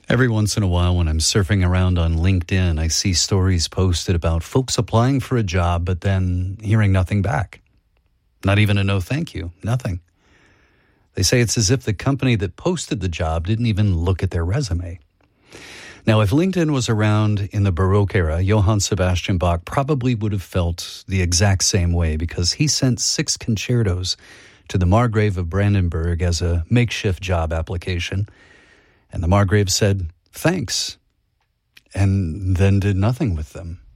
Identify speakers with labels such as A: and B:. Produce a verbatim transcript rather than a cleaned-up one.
A: Every once in a while when I'm surfing around on LinkedIn, I see stories posted about folks applying for a job but then hearing nothing back. Not even a no thank you, nothing. They say it's as if the company that posted the job didn't even look at their resume. Now, if LinkedIn was around in the Baroque era, Johann Sebastian Bach probably would have felt the exact same way because he sent six concertos to the Margrave of Brandenburg as a makeshift job application. And the Margrave said, thanks, and then did nothing with them.